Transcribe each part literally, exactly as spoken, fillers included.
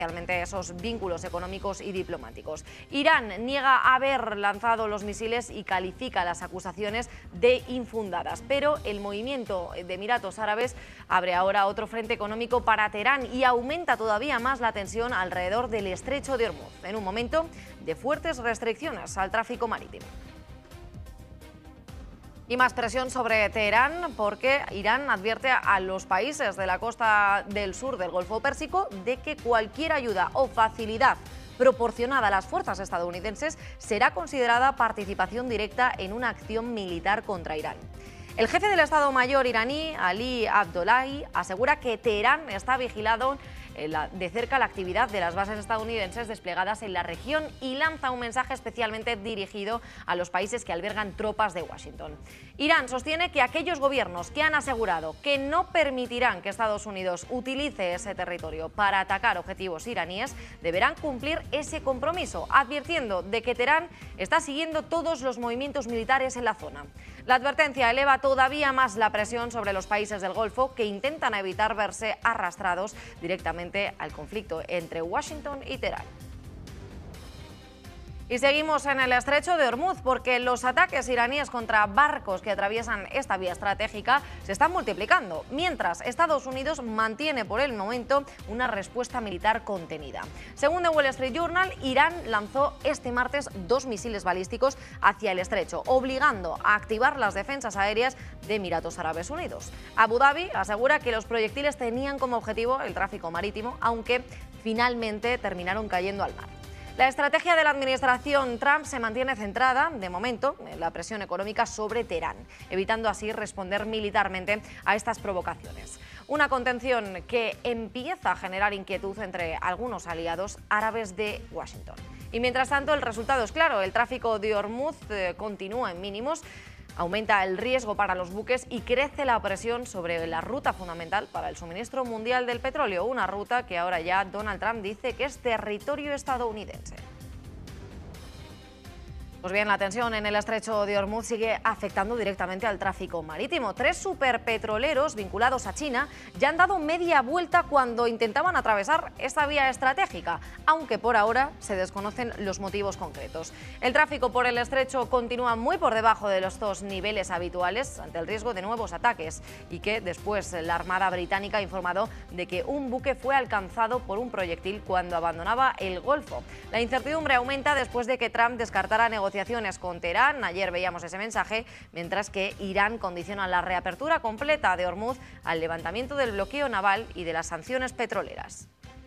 realmente esos vínculos económicos y diplomáticos. Irán niega haber lanzado los misiles y califica las acusaciones de infundadas, pero el movimiento de Emiratos Árabes abre ahora otro frente económico para Teherán y aumenta todavía más la tensión alrededor del estrecho de Ormuz, en un momento de fuertes restricciones al tráfico marítimo. Y más presión sobre Teherán porque Irán advierte a los países de la costa del sur del Golfo Pérsico de que cualquier ayuda o facilidad proporcionada a las fuerzas estadounidenses será considerada participación directa en una acción militar contra Irán. El jefe del Estado Mayor iraní, Ali Abdollahi, asegura que Teherán está vigilado de cerca la actividad de las bases estadounidenses desplegadas en la región y lanza un mensaje especialmente dirigido a los países que albergan tropas de Washington. Irán sostiene que aquellos gobiernos que han asegurado que no permitirán que Estados Unidos utilice ese territorio para atacar objetivos iraníes deberán cumplir ese compromiso, advirtiendo de que Teherán está siguiendo todos los movimientos militares en la zona. La advertencia eleva todavía más la presión sobre los países del Golfo que intentan evitar verse arrastrados directamente al conflicto entre Washington y Teherán. Y seguimos en el estrecho de Ormuz porque los ataques iraníes contra barcos que atraviesan esta vía estratégica se están multiplicando, mientras Estados Unidos mantiene por el momento una respuesta militar contenida. Según The Wall Street Journal, Irán lanzó este martes dos misiles balísticos hacia el estrecho, obligando a activar las defensas aéreas de Emiratos Árabes Unidos. Abu Dhabi asegura que los proyectiles tenían como objetivo el tráfico marítimo, aunque finalmente terminaron cayendo al mar. La estrategia de la administración Trump se mantiene centrada, de momento, en la presión económica sobre Teherán, evitando así responder militarmente a estas provocaciones. Una contención que empieza a generar inquietud entre algunos aliados árabes de Washington. Y mientras tanto, el resultado es claro, el tráfico de Ormuz eh, continúa en mínimos. Aumenta el riesgo para los buques y crece la presión sobre la ruta fundamental para el suministro mundial del petróleo, una ruta que ahora ya Donald Trump dice que es territorio estadounidense. Pues bien, la tensión en el estrecho de Ormuz sigue afectando directamente al tráfico marítimo. Tres superpetroleros vinculados a China ya han dado media vuelta cuando intentaban atravesar esta vía estratégica, aunque por ahora se desconocen los motivos concretos. El tráfico por el estrecho continúa muy por debajo de los dos niveles habituales ante el riesgo de nuevos ataques y que después la Armada británica ha informado de que un buque fue alcanzado por un proyectil cuando abandonaba el Golfo. La incertidumbre aumenta después de que Trump descartara negociaciones negociaciones con Teherán. Ayer veíamos ese mensaje, mientras que Irán condiciona la reapertura completa de Ormuz al levantamiento del bloqueo naval y de las sanciones petroleras.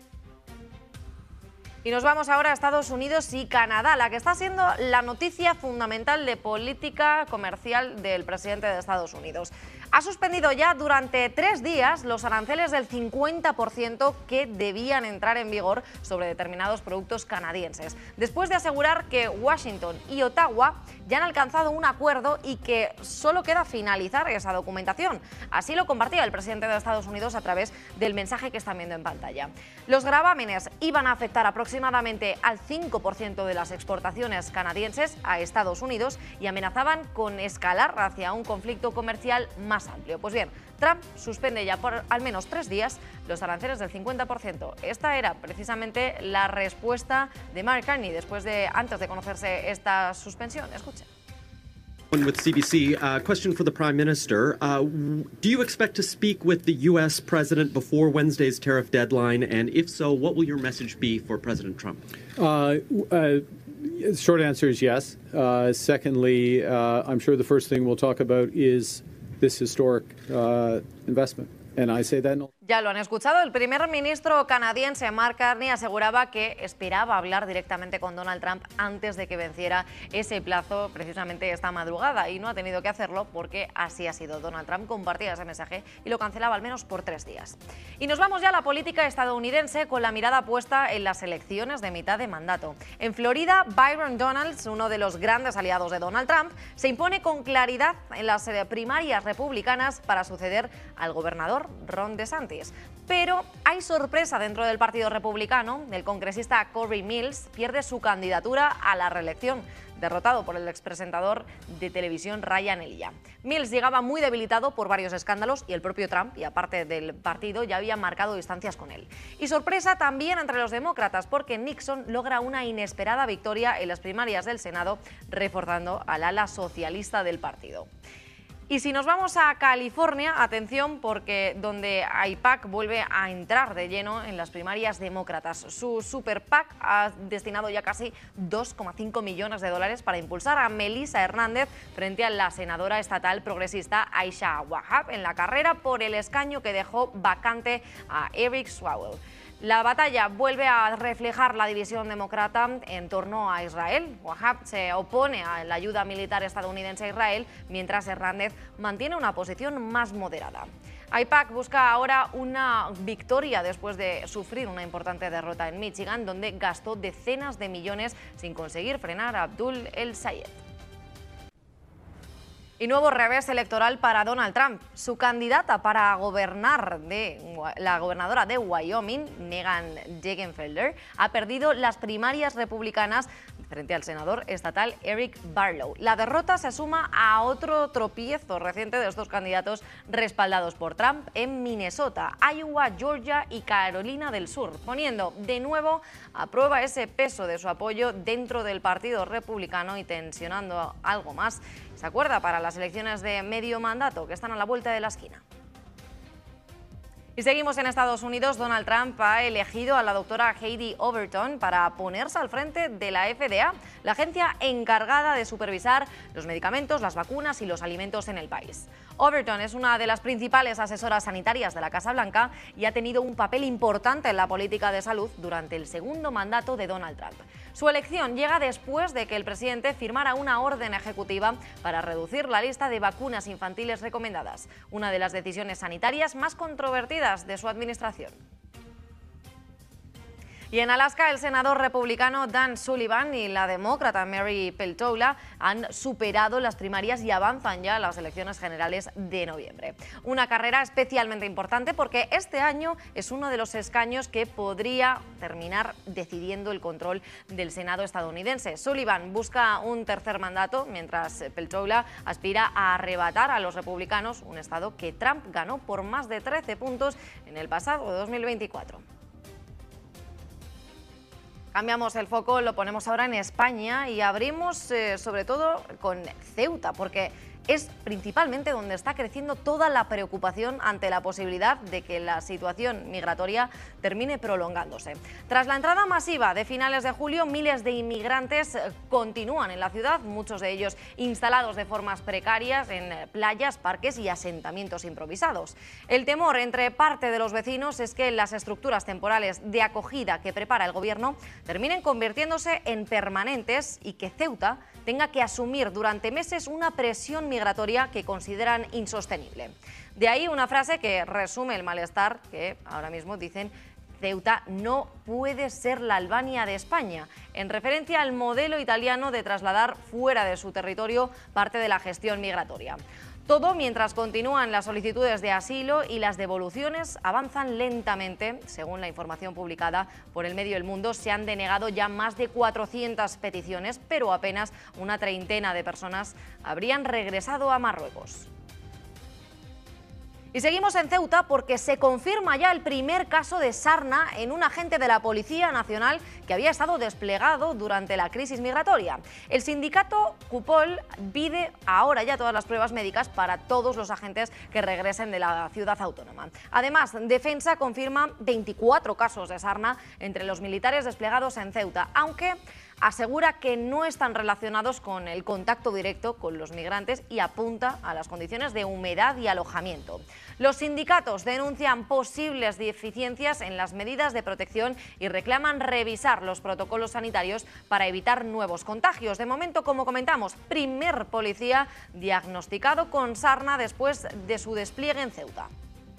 Y nos vamos ahora a Estados Unidos y Canadá, la que está siendo la noticia fundamental de política comercial del presidente de Estados Unidos. Ha suspendido ya durante tres días los aranceles del cincuenta por ciento que debían entrar en vigor sobre determinados productos canadienses, después de asegurar que Washington y Ottawa ya han alcanzado un acuerdo y que solo queda finalizar esa documentación. Así lo compartía el presidente de Estados Unidos a través del mensaje que están viendo en pantalla. Los gravámenes iban a afectar aproximadamente al cinco por ciento de las exportaciones canadienses a Estados Unidos y amenazaban con escalar hacia un conflicto comercial más amplio. Pues bien, Trump suspende ya por al menos tres días los aranceles del cincuenta por ciento. Esta era precisamente la respuesta de Mark Carney después de, antes de conocerse esta suspensión. Escuchen. With C B C, uh, question for the Prime Minister. Uh, do you expect to speak with the U S President before Wednesday's tariff deadline? And if so, what will your message be for President Trump? Uh, uh, short answer is yes. Uh, secondly, uh, I'm sure the first thing we'll talk about is this historic uh, investment. And I say that. Ya lo han escuchado, el primer ministro canadiense Mark Carney aseguraba que esperaba hablar directamente con Donald Trump antes de que venciera ese plazo precisamente esta madrugada y no ha tenido que hacerlo porque así ha sido. Donald Trump compartía ese mensaje y lo cancelaba al menos por tres días. Y nos vamos ya a la política estadounidense con la mirada puesta en las elecciones de mitad de mandato. En Florida, Byron Donalds, uno de los grandes aliados de Donald Trump, se impone con claridad en las primarias republicanas para suceder al gobernador Ron DeSantis. Pero hay sorpresa dentro del Partido Republicano. El congresista Corey Mills pierde su candidatura a la reelección, derrotado por el expresentador de televisión Ryan Elia. Mills llegaba muy debilitado por varios escándalos y el propio Trump, y aparte del partido, ya había marcado distancias con él. Y sorpresa también entre los demócratas, porque Nixon logra una inesperada victoria en las primarias del Senado, reforzando al ala socialista del partido. Y si nos vamos a California, atención, porque donde I PAC vuelve a entrar de lleno en las primarias demócratas. Su Super PAC ha destinado ya casi dos coma cinco millones de dólares para impulsar a Melissa Hernández frente a la senadora estatal progresista Aisha Wahab en la carrera por el escaño que dejó vacante a Eric Swalwell. La batalla vuelve a reflejar la división demócrata en torno a Israel. Wahab se opone a la ayuda militar estadounidense a Israel, mientras Hernández mantiene una posición más moderada. I PAC busca ahora una victoria después de sufrir una importante derrota en Michigan, donde gastó decenas de millones sin conseguir frenar a Abdul El Sayed. Y nuevo revés electoral para Donald Trump. Su candidata para gobernar, de la gobernadora de Wyoming, Megan Degenfelder, ha perdido las primarias republicanas frente al senador estatal Eric Barlow. La derrota se suma a otro tropiezo reciente de estos candidatos respaldados por Trump en Minnesota, Iowa, Georgia y Carolina del Sur, poniendo de nuevo a prueba ese peso de su apoyo dentro del Partido Republicano y tensionando algo más. ¿Se acuerda? Para las elecciones de medio mandato que están a la vuelta de la esquina. Y seguimos en Estados Unidos. Donald Trump ha elegido a la doctora Heidi Overton para ponerse al frente de la F D A, la agencia encargada de supervisar los medicamentos, las vacunas y los alimentos en el país. Overton es una de las principales asesoras sanitarias de la Casa Blanca y ha tenido un papel importante en la política de salud durante el segundo mandato de Donald Trump. Su elección llega después de que el presidente firmara una orden ejecutiva para reducir la lista de vacunas infantiles recomendadas, una de las decisiones sanitarias más controvertidas de su administración. Y en Alaska, el senador republicano Dan Sullivan y la demócrata Mary Peltola han superado las primarias y avanzan ya a las elecciones generales de noviembre. Una carrera especialmente importante porque este año es uno de los escaños que podría terminar decidiendo el control del Senado estadounidense. Sullivan busca un tercer mandato, mientras Peltola aspira a arrebatar a los republicanos un estado que Trump ganó por más de trece puntos en el pasado dos mil veinticuatro. Cambiamos el foco, lo ponemos ahora en España y abrimos eh, sobre todo con Ceuta, porque es principalmente donde está creciendo toda la preocupación ante la posibilidad de que la situación migratoria termine prolongándose. Tras la entrada masiva de finales de julio, miles de inmigrantes continúan en la ciudad, muchos de ellos instalados de formas precarias en playas, parques y asentamientos improvisados. El temor entre parte de los vecinos es que las estructuras temporales de acogida que prepara el gobierno terminen convirtiéndose en permanentes y que Ceuta tenga que asumir durante meses una presión migratoria que consideran insostenible. De ahí una frase que resume el malestar que ahora mismo dicen: Ceuta no puede ser la Albania de España, en referencia al modelo italiano de trasladar fuera de su territorio parte de la gestión migratoria. Todo mientras continúan las solicitudes de asilo y las devoluciones avanzan lentamente. Según la información publicada por el medio El Mundo, se han denegado ya más de cuatrocientas peticiones, pero apenas una treintena de personas habrían regresado a Marruecos. Y seguimos en Ceuta porque se confirma ya el primer caso de sarna en un agente de la Policía Nacional que había estado desplegado durante la crisis migratoria. El sindicato Cupol pide ahora ya todas las pruebas médicas para todos los agentes que regresen de la ciudad autónoma. Además, Defensa confirma veinticuatro casos de sarna entre los militares desplegados en Ceuta, aunque asegura que no están relacionados con el contacto directo con los migrantes y apunta a las condiciones de humedad y alojamiento. Los sindicatos denuncian posibles deficiencias en las medidas de protección y reclaman revisar los protocolos sanitarios para evitar nuevos contagios. De momento, como comentamos, primer policía diagnosticado con sarna después de su despliegue en Ceuta.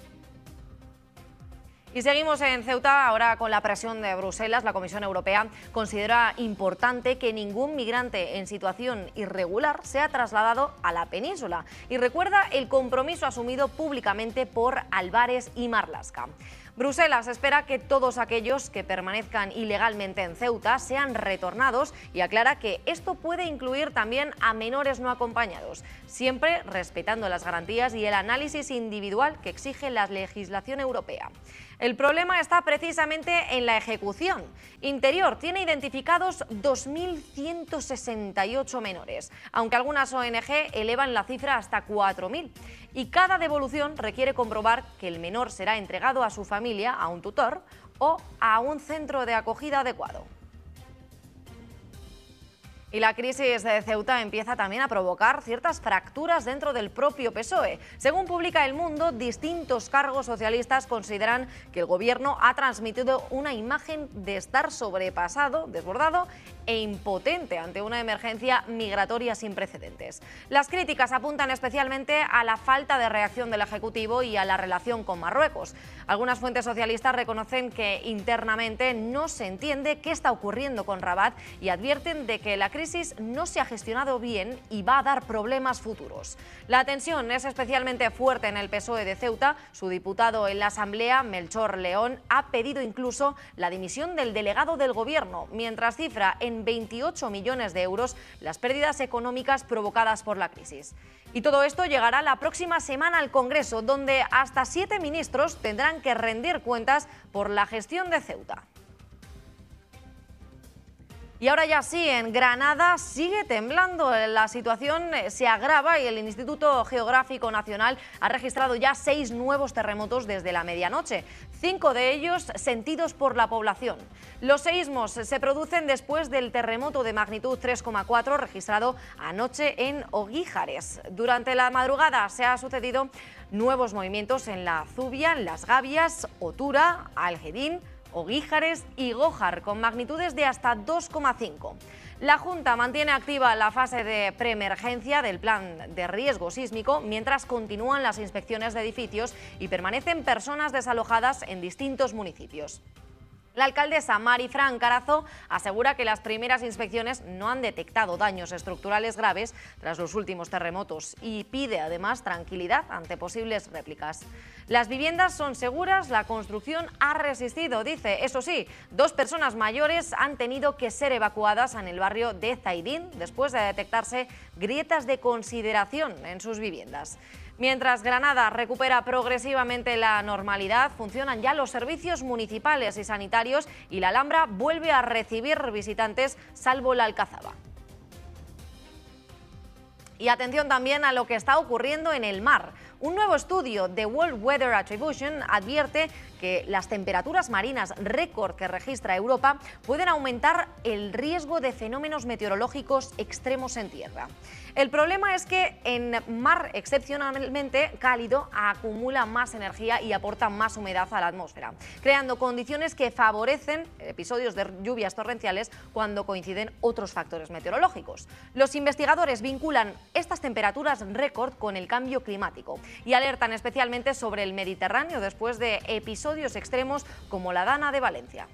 Y seguimos en Ceuta, ahora con la presión de Bruselas. La Comisión Europea considera importante que ningún migrante en situación irregular sea trasladado a la península y recuerda el compromiso asumido públicamente por Álvarez y Marlaska. Bruselas espera que todos aquellos que permanezcan ilegalmente en Ceuta sean retornados y aclara que esto puede incluir también a menores no acompañados, siempre respetando las garantías y el análisis individual que exige la legislación europea. El problema está precisamente en la ejecución. Interior tiene identificados dos mil ciento sesenta y ocho menores, aunque algunas O N G elevan la cifra hasta cuatro mil. Y cada devolución requiere comprobar que el menor será entregado a su familia, a un tutor o a un centro de acogida adecuado. Y la crisis de Ceuta empieza también a provocar ciertas fracturas dentro del propio P S O E. Según publica El Mundo, distintos cargos socialistas consideran que el gobierno ha transmitido una imagen de estar sobrepasado, desbordado e impotente ante una emergencia migratoria sin precedentes. Las críticas apuntan especialmente a la falta de reacción del Ejecutivo y a la relación con Marruecos. Algunas fuentes socialistas reconocen que internamente no se entiende qué está ocurriendo con Rabat y advierten de que la crisis no se ha gestionado bien y va a dar problemas futuros. La tensión es especialmente fuerte en el P S O E de Ceuta. Su diputado en la Asamblea, Melchor León, ha pedido incluso la dimisión del delegado del Gobierno, mientras cifra en veintiocho millones de euros las pérdidas económicas provocadas por la crisis. Y todo esto llegará la próxima semana al Congreso, donde hasta siete ministros tendrán que rendir cuentas por la gestión de Ceuta. Y ahora ya sí, en Granada sigue temblando, la situación se agrava y el Instituto Geográfico Nacional ha registrado ya seis nuevos terremotos desde la medianoche, cinco de ellos sentidos por la población. Los seísmos se producen después del terremoto de magnitud tres coma cuatro registrado anoche en Oguíjares. Durante la madrugada se han sucedido nuevos movimientos en la Zubia, en Las Gavias, Otura, Algedín, Oguíjares y Gójar, con magnitudes de hasta dos coma cinco. La Junta mantiene activa la fase de preemergencia del plan de riesgo sísmico mientras continúan las inspecciones de edificios y permanecen personas desalojadas en distintos municipios. La alcaldesa Marifran Carazo asegura que las primeras inspecciones no han detectado daños estructurales graves tras los últimos terremotos y pide además tranquilidad ante posibles réplicas. Las viviendas son seguras, la construcción ha resistido, dice. Eso sí, dos personas mayores han tenido que ser evacuadas en el barrio de Zaidín después de detectarse grietas de consideración en sus viviendas. Mientras Granada recupera progresivamente la normalidad, funcionan ya los servicios municipales y sanitarios y la Alhambra vuelve a recibir visitantes, salvo la Alcazaba. Y atención también a lo que está ocurriendo en el mar. Un nuevo estudio de World Weather Attribution advierte que las temperaturas marinas récord que registra Europa pueden aumentar el riesgo de fenómenos meteorológicos extremos en tierra. El problema es que en mar excepcionalmente cálido acumula más energía y aporta más humedad a la atmósfera, creando condiciones que favorecen episodios de lluvias torrenciales cuando coinciden otros factores meteorológicos. Los investigadores vinculan estas temperaturas récord con el cambio climático y alertan especialmente sobre el Mediterráneo después de episodios extremos como la Dana de Valencia.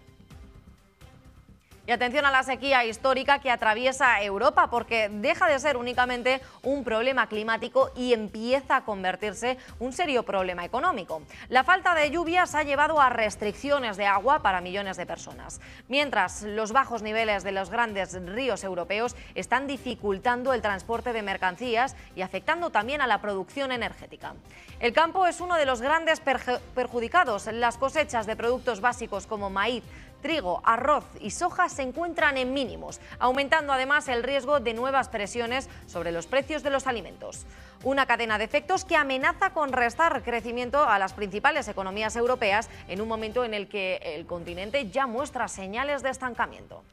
Y atención a la sequía histórica que atraviesa Europa, porque deja de ser únicamente un problema climático y empieza a convertirse un serio problema económico. La falta de lluvias ha llevado a restricciones de agua para millones de personas, mientras los bajos niveles de los grandes ríos europeos están dificultando el transporte de mercancías y afectando también a la producción energética. El campo es uno de los grandes perjudicados. Las cosechas de productos básicos como maíz, trigo, arroz y soja se encuentran en mínimos, aumentando además el riesgo de nuevas presiones sobre los precios de los alimentos. Una cadena de efectos que amenaza con restar crecimiento a las principales economías europeas en un momento en el que el continente ya muestra señales de estancamiento.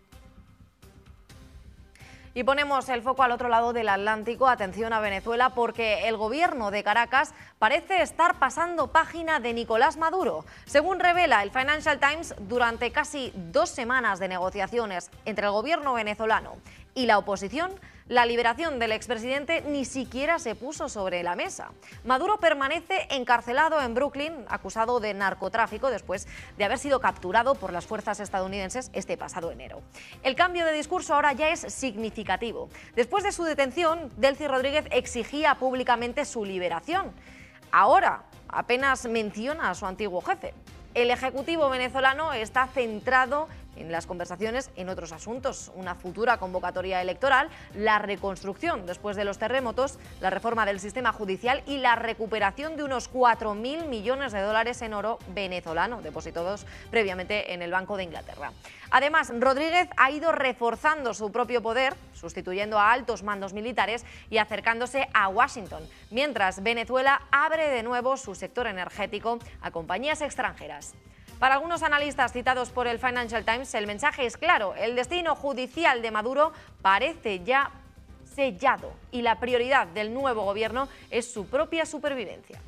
Y ponemos el foco al otro lado del Atlántico, atención a Venezuela, porque el gobierno de Caracas parece estar pasando página de Nicolás Maduro. Según revela el Financial Times, durante casi dos semanas de negociaciones entre el gobierno venezolano y la oposición, la liberación del expresidente ni siquiera se puso sobre la mesa. Maduro permanece encarcelado en Brooklyn, acusado de narcotráfico después de haber sido capturado por las fuerzas estadounidenses este pasado enero. El cambio de discurso ahora ya es significativo. Después de su detención, Delcy Rodríguez exigía públicamente su liberación. Ahora apenas menciona a su antiguo jefe. El Ejecutivo venezolano está centrado en las conversaciones en otros asuntos, una futura convocatoria electoral, la reconstrucción después de los terremotos, la reforma del sistema judicial y la recuperación de unos cuatro mil millones de dólares en oro venezolano, depositados previamente en el Banco de Inglaterra. Además, Rodríguez ha ido reforzando su propio poder, sustituyendo a altos mandos militares y acercándose a Washington, mientras Venezuela abre de nuevo su sector energético a compañías extranjeras. Para algunos analistas citados por el Financial Times, el mensaje es claro: el destino judicial de Maduro parece ya sellado y la prioridad del nuevo gobierno es su propia supervivencia.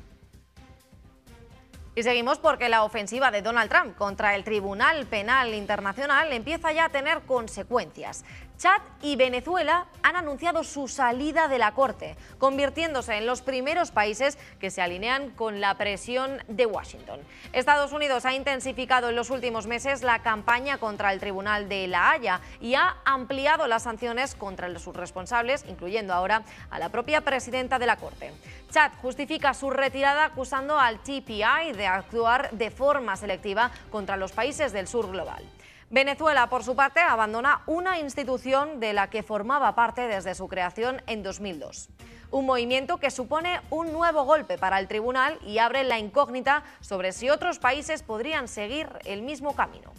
Y seguimos porque la ofensiva de Donald Trump contra el Tribunal Penal Internacional empieza ya a tener consecuencias. Chad y Venezuela han anunciado su salida de la Corte, convirtiéndose en los primeros países que se alinean con la presión de Washington. Estados Unidos ha intensificado en los últimos meses la campaña contra el Tribunal de La Haya y ha ampliado las sanciones contra sus responsables, incluyendo ahora a la propia presidenta de la Corte. Chad justifica su retirada acusando al T P I de actuar de forma selectiva contra los países del sur global. Venezuela, por su parte, abandona una institución de la que formaba parte desde su creación en dos mil dos. Un movimiento que supone un nuevo golpe para el tribunal y abre la incógnita sobre si otros países podrían seguir el mismo camino.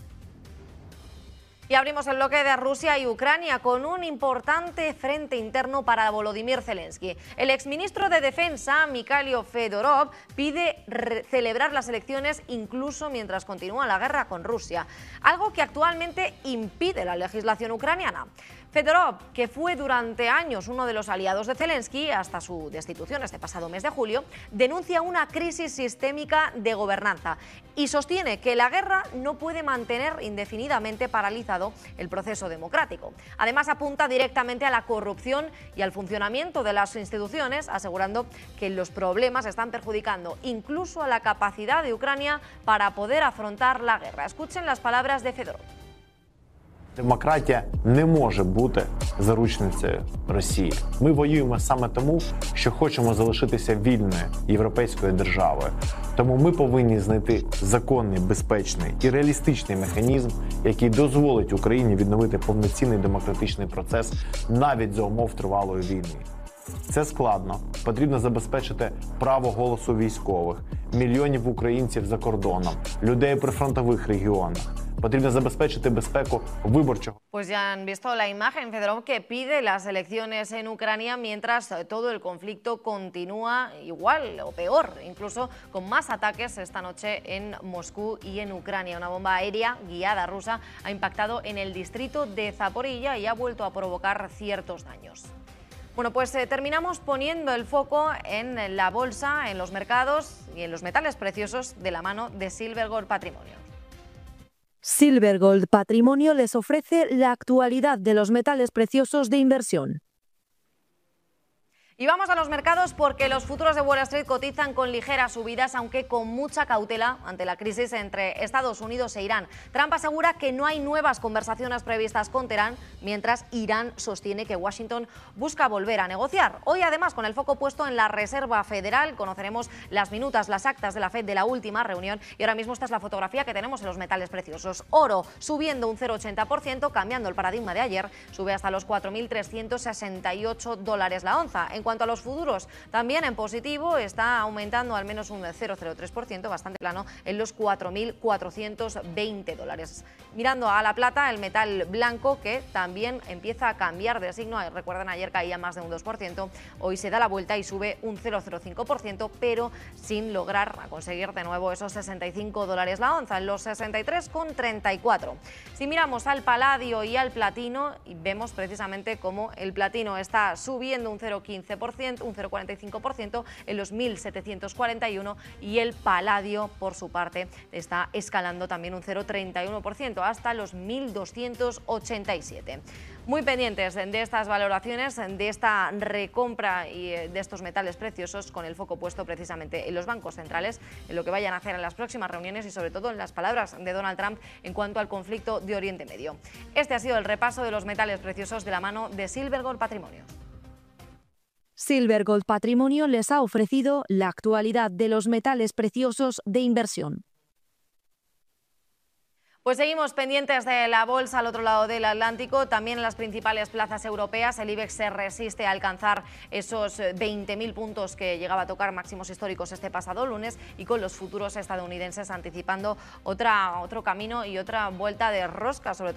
Y abrimos el bloque de Rusia y Ucrania con un importante frente interno para Volodymyr Zelensky. El exministro de Defensa, Mikhailo Fedorov, pide celebrar las elecciones incluso mientras continúa la guerra con Rusia, algo que actualmente impide la legislación ucraniana. Fedorov, que fue durante años uno de los aliados de Zelensky hasta su destitución este pasado mes de julio, denuncia una crisis sistémica de gobernanza y sostiene que la guerra no puede mantener indefinidamente paralizado el proceso democrático. Además, apunta directamente a la corrupción y al funcionamiento de las instituciones, asegurando que los problemas están perjudicando incluso a la capacidad de Ucrania para poder afrontar la guerra. Escuchen las palabras de Fedorov. Демократія не може бути заручницею Росії. Ми воюємо саме тому, що хочемо залишитися вільною європейською державою. Тому ми повинні знайти законний, безпечний і реалістичний механізм, який дозволить Україні відновити повноцінний демократичний процес навіть за умов тривалої війни. Це складно. Потрібно забезпечити право голосу військових, мільйонів українців за кордоном, людей у прифронтових регіонах. Потрібно забезпечити безпеку виборчого. Pues ya han visto la imagen, Fedorov, que pide las elecciones en Ucrania mientras todo el conflicto continúa igual o peor, incluso con más ataques esta noche en Moscú y en Ucrania. Una bomba aérea guiada rusa ha impactado en el distrito de Zaporilla y ha vuelto a provocar ciertos daños. Bueno, pues eh, terminamos poniendo el foco en la bolsa, en los mercados y en los metales preciosos de la mano de Silver Gold Patrimonio. Silver Gold Patrimonio les ofrece la actualidad de los metales preciosos de inversión. Y vamos a los mercados porque los futuros de Wall Street cotizan con ligeras subidas, aunque con mucha cautela ante la crisis entre Estados Unidos e Irán. Trump asegura que no hay nuevas conversaciones previstas con Teherán, mientras Irán sostiene que Washington busca volver a negociar. Hoy, además, con el foco puesto en la Reserva Federal, conoceremos las minutas, las actas de la Fed de la última reunión. Y ahora mismo esta es la fotografía que tenemos en los metales preciosos. Oro subiendo un cero coma ochenta por ciento, cambiando el paradigma de ayer, sube hasta los cuatro mil trescientos sesenta y ocho dólares la onza. En cuanto a los futuros, también en positivo, está aumentando al menos un cero coma cero tres por ciento, bastante plano, en los cuatro mil cuatrocientos veinte dólares. Mirando a la plata, el metal blanco, que también empieza a cambiar de signo. Recuerden, ayer caía más de un dos por ciento, hoy se da la vuelta y sube un cero coma cero cinco por ciento, pero sin lograr conseguir de nuevo esos sesenta y cinco dólares la onza, en los sesenta y tres coma treinta y cuatro. Si miramos al paladio y al platino, vemos precisamente cómo el platino está subiendo un cero coma quince por ciento, un cero coma cuarenta y cinco por ciento en los mil setecientos cuarenta y uno, y el paladio, por su parte, está escalando también un cero coma treinta y uno por ciento hasta los mil doscientos ochenta y siete. Muy pendientes de estas valoraciones, de esta recompra y de estos metales preciosos, con el foco puesto precisamente en los bancos centrales, en lo que vayan a hacer en las próximas reuniones y sobre todo en las palabras de Donald Trump en cuanto al conflicto de Oriente Medio. Este ha sido el repaso de los metales preciosos de la mano de Silver Gold Patrimonio. Silver Gold Patrimonio les ha ofrecido la actualidad de los metales preciosos de inversión. Pues seguimos pendientes de la bolsa al otro lado del Atlántico, también en las principales plazas europeas. El IBEX se resiste a alcanzar esos veinte mil puntos que llegaba a tocar máximos históricos este pasado lunes, y con los futuros estadounidenses anticipando otra, otro camino y otra vuelta de rosca, sobre todo